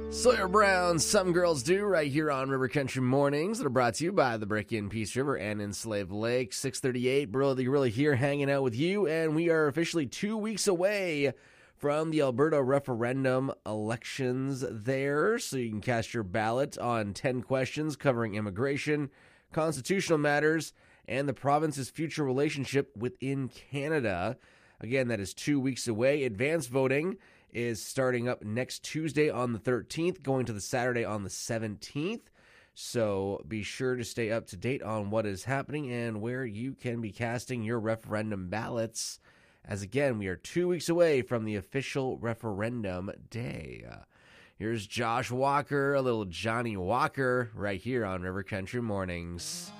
Sawyer Brown, Some Girls Do, right here on River Country Mornings that are brought to you by the Brick in Peace River and in Slave Lake. 638, really here hanging out with you, and we are officially 2 weeks away from the Alberta referendum elections there, so you can cast your ballot on 10 questions covering immigration, constitutional matters, and the province's future relationship within Canada. Again, that is 2 weeks away. Advanced voting is starting up next Tuesday on the 13th, going to the Saturday on the 17th. So be sure to stay up to date on what is happening and where you can be casting your referendum ballots. As again, we are 2 weeks away from the official referendum day. Here's Josh Walker, a little Johnny Walker, right here on River Country Mornings.